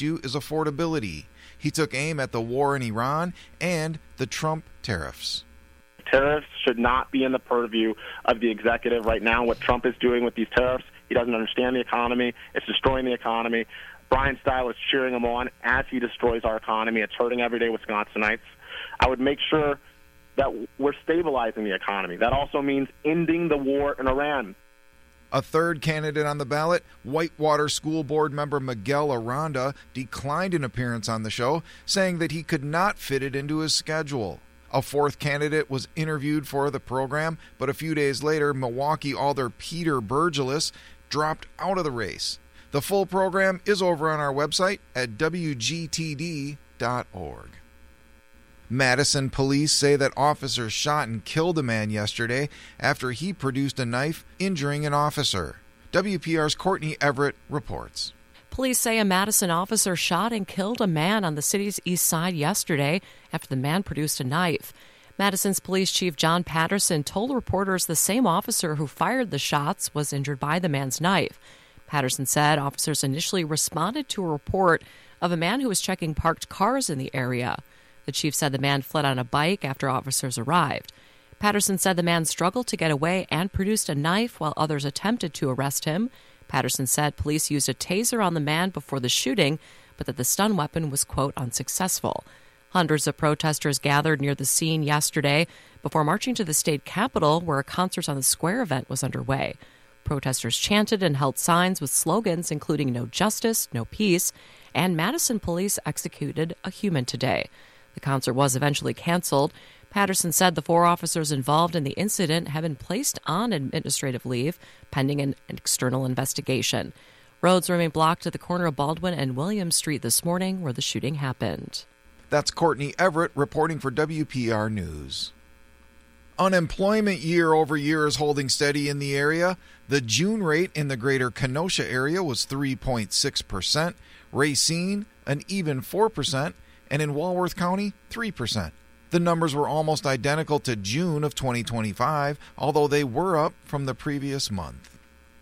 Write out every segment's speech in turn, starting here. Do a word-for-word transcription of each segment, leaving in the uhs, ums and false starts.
issue is affordability. He took aim at the war in Iran and the Trump tariffs. Tariffs should not be in the purview of the executive right now. What Trump is doing with these tariffs, he doesn't understand the economy. It's destroying the economy. Brian Style is cheering him on as he destroys our economy. It's hurting everyday Wisconsinites. I would make sure that we're stabilizing the economy. That also means ending the war in Iran. A third candidate on the ballot, Whitewater School Board member Miguel Aranda, declined an appearance on the show, saying that he could not fit it into his schedule. A fourth candidate was interviewed for the program, but a few days later, Milwaukee Alder Peter Burgelis dropped out of the race. The full program is over on our website at w g t d dot org. Madison police say that officers shot and killed a man yesterday after he produced a knife, injuring an officer. W P R's Courtney Everett reports. Police say a Madison officer shot and killed a man on the city's east side yesterday after the man produced a knife. Madison's Police Chief John Patterson told reporters the same officer who fired the shots was injured by the man's knife. Patterson said officers initially responded to a report of a man who was checking parked cars in the area. The chief said the man fled on a bike after officers arrived. Patterson said the man struggled to get away and produced a knife while others attempted to arrest him. Patterson said police used a taser on the man before the shooting, but that the stun weapon was, quote, unsuccessful. Hundreds of protesters gathered near the scene yesterday before marching to the state capitol, where a Concerts on the Square event was underway. Protesters chanted and held signs with slogans including "No Justice, No Peace," and "Madison police executed a human today." The concert was eventually canceled. Patterson said the four officers involved in the incident have been placed on administrative leave pending an external investigation. Roads remain blocked at the corner of Baldwin and Williams Street this morning, where the shooting happened. That's Courtney Everett reporting for W P R News. Unemployment year over year is holding steady in the area. The June rate in the greater Kenosha area was three point six percent, Racine an even four percent, and in Walworth County, three percent. The numbers were almost identical to June of twenty twenty-five, although they were up from the previous month.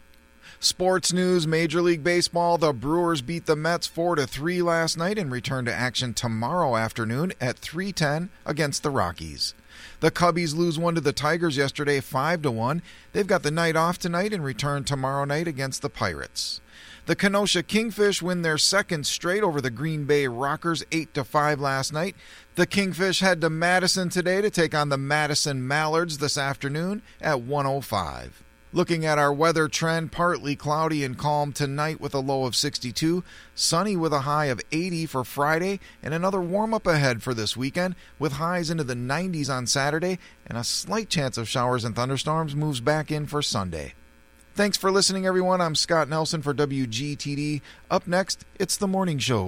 Sports news, Major League Baseball, the Brewers beat the Mets four to three last night and return to action tomorrow afternoon at three ten against the Rockies. The Cubbies lose one to the Tigers yesterday five to one. They've got the night off tonight and return tomorrow night against the Pirates. The Kenosha Kingfish win their second straight over the Green Bay Rockers eight to five last night. The Kingfish head to Madison today to take on the Madison Mallards this afternoon at one oh five. Looking at our weather trend, partly cloudy and calm tonight with a low of sixty-two, sunny with a high of eighty for Friday, and another warm-up ahead for this weekend with highs into the nineties on Saturday, and a slight chance of showers and thunderstorms moves back in for Sunday. Thanks for listening, everyone. I'm Scott Nelson for W G T D. Up next, it's The Morning Show.